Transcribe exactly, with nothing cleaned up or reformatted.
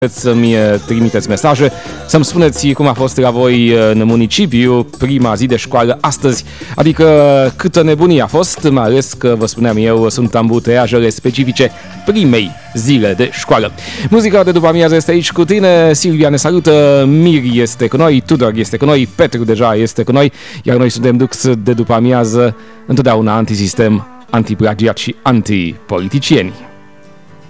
să-mi trimiteți mesaje, să-mi spuneți cum a fost la voi în municipiu prima zi de școală astăzi, adică câtă nebunie a fost, mai ales că, vă spuneam eu, sunt ambuteiajele specifice primei zile de școală. Muzica de după amiază este aici cu tine, Silvia ne salută, Miri este cu noi, Tudor este cu noi, Petru deja este cu noi, iar noi suntem Dux de după amiază, întotdeauna antisistem, antiplagiat și antipoliticieni.